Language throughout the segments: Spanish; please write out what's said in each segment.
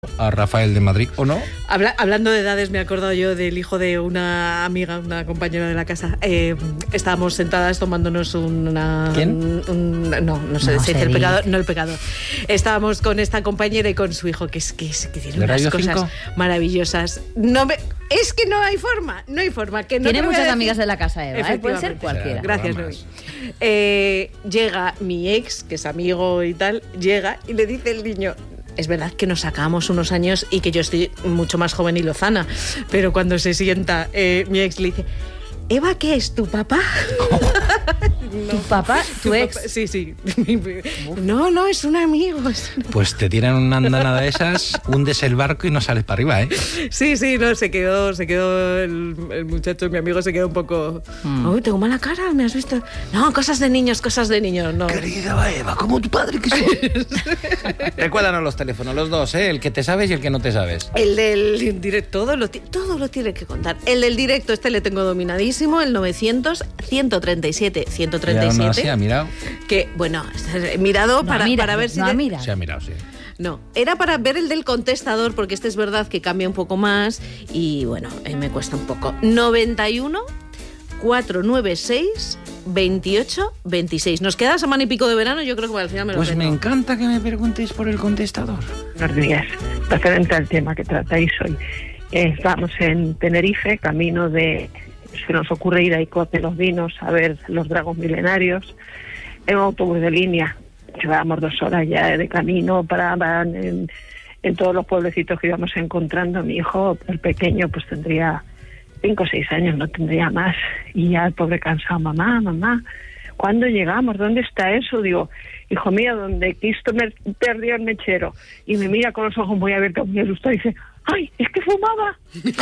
a Rafael de Madrid, ¿o no? Hablando de edades, me he acordado yo del hijo de una amiga, una compañera de la casa. Estábamos sentadas tomándonos una... ¿Quién? No sé, se dice el pecado, no el pecado. Estábamos con esta compañera y con su hijo, que tiene unas cosas 5? Maravillosas. Es que no hay forma. Que no tiene muchas amigas de la casa, Eva, puede ser cualquiera. Gracias, Noemi. Llega mi ex, que es amigo y tal, llega y le dice el niño... Es verdad que nos sacamos unos años y que yo estoy mucho más joven y lozana, pero cuando se sienta mi ex le dice: Eva, ¿qué es? ¿Tu papá? ¿Tu papá? ¿Tu ex? Papá, sí. No, es un amigo. Pues te tiran una andanada de esas, hundes el barco y no sales para arriba, ¿eh? Sí, no, se quedó el muchacho, mi amigo se quedó un poco... Uy, tengo mala cara, ¿me has visto? No, cosas de niños, no. Querida Eva, como tu padre que soy. Recuérdanos los teléfonos, los dos, ¿eh? El que te sabes y el que no te sabes. El del directo, todo lo tiene que contar. El del directo, le tengo dominadísimo, el 900-137-137. Ya no, así ha mirado. Que, bueno, he mirado para ver si... No ha mirado. Se ha mirado, sí. No, era para ver el del contestador, porque es verdad que cambia un poco más y, bueno, me cuesta un poco. 91-496-28-26. Nos queda semana y pico de verano, yo creo que al final me lo Pues tengo. me encanta que me preguntéis por el contestador. Buenos días. Referente al tema que tratáis hoy. Estamos en Tenerife, camino de... Se nos ocurre ir a Icote Los Vinos a ver los dragos milenarios en un autobús de línea. Llevábamos 2 horas ya de camino, paraban en todos los pueblecitos que íbamos encontrando. Mi hijo, el pequeño, pues tendría 5 o 6 años, no tendría más. Y ya el pobre cansado: mamá, ¿cuándo llegamos? ¿Dónde está eso? Digo: hijo mío, donde Cristo me perdió el mechero. Y me mira con los ojos muy abiertos, muy asustado, y dice: ¡ay, es que fumaba!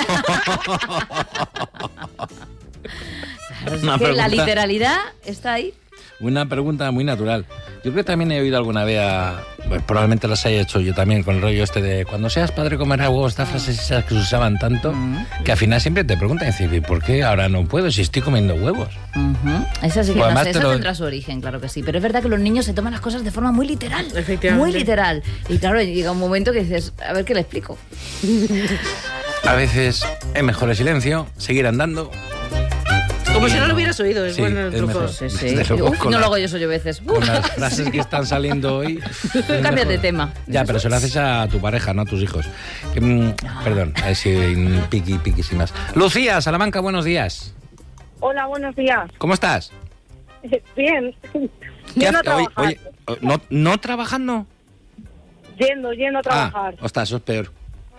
Claro, es que la literalidad está ahí. Una pregunta muy natural. Yo creo que también he oído alguna vez pues probablemente las haya hecho yo también, con el rollo de cuando seas padre comerás huevos, estas frases esas que se usaban tanto, que al final siempre te preguntan, decir, ¿por qué ahora no puedo si estoy comiendo huevos? Eso sí que Pues no además sé, eso tendrá su origen, claro que sí. Pero es verdad que los niños se toman las cosas de forma muy literal. Efectivamente. Muy literal. Y claro, llega un momento que dices, a ver qué le explico. A veces es mejor el silencio, seguir andando. Como si no lo hubieras oído, es Sí, bueno el es truco. mejor. Sí. Desde luego, Uf, con no la- lo hago yo soy yo veces. Con las frases que están saliendo hoy. Cambia de tema. Ya, pero se lo haces a tu pareja, no a tus hijos. Perdón, a ver si piqui sin más. Lucía, Salamanca, buenos días. Hola, buenos días. ¿Cómo estás? Bien. ¿Qué Yendo a haces? trabajar. Oye, ¿no trabajando? Yendo a trabajar. Ostras, eso es peor.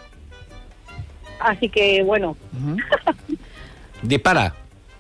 Así que, bueno. Dispara,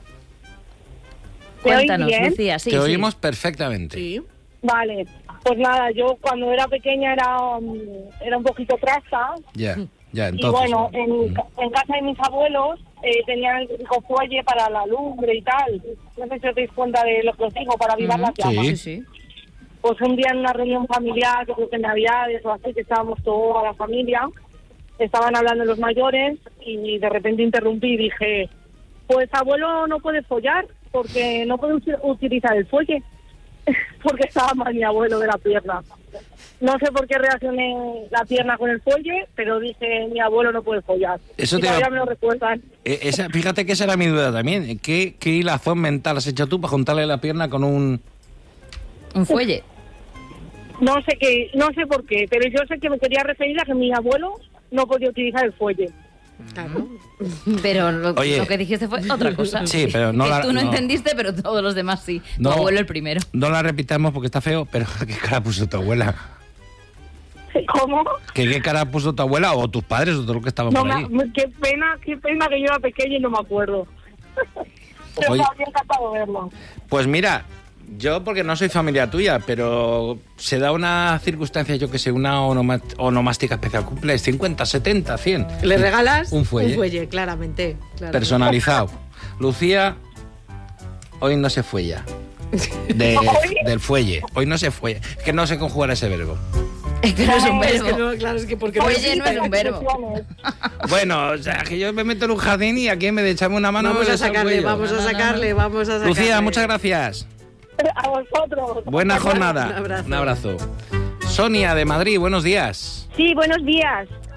¿Te oís Cuéntanos, bien? Lucía. Sí, te sí. oímos perfectamente. Sí. Vale. Pues nada, yo cuando era pequeña era un poquito trasta. Ya, entonces. Y bueno, en casa de mis abuelos tenían el típico fuelle para la lumbre y tal. No sé si os dais cuenta de lo que os digo, para avivar las llamas. Sí. Sí. Pues un día en una reunión familiar, yo creo que en Navidades o así, que estábamos toda la familia, estaban hablando los mayores y de repente interrumpí y dije: pues abuelo no puede follar porque no puede utilizar el fuelle. Porque estaba mal mi abuelo de la pierna. No sé por qué reaccioné la pierna con el fuelle, pero dije: mi abuelo no puede follar. Eso y te todavía iba- me lo recuerdan. Fíjate que esa era mi duda también. ¿Qué hilazón mental has hecho tú para juntarle la pierna con un...? Un fuelle. No sé por qué, pero yo sé que me quería referir a que mi abuelo no podía utilizar el fuelle. Claro. Pero lo Oye. que dijiste fue otra cosa. Sí, pero no Que la- tú no no. entendiste, pero todos los demás sí. No. Tu abuelo el primero. No la repitamos porque está feo, pero ¿qué cara puso tu abuela? ¿Cómo? ¿Qué cara puso tu abuela o tus padres o todo lo que estaban No, por ahí? qué pena que yo era pequeña y no me acuerdo. Pero Oye. me habría encantado verlo. Pues mira, yo porque no soy familia tuya, pero se da una circunstancia, yo que sé, una onomástica especial. Cumples 50, 70, 100. ¿Le regalas? Un fuelle. claramente. Personalizado. Lucía, hoy no se fuella. Del fuelle. Hoy no se fuella. Es que no sé conjugar ese verbo. Es que no es un Es verbo. que no, claro, es que porque Fuelle no existe. es un verbo. Bueno, o sea, que yo me meto en un jardín y aquí en vez de echarme una mano... Vamos me a beso el sacarle, cuello. vamos a sacarle. Lucía, muchas gracias. A vosotros. Buena jornada. Un abrazo. Un abrazo. Sonia de Madrid, buenos días. Sí, buenos días.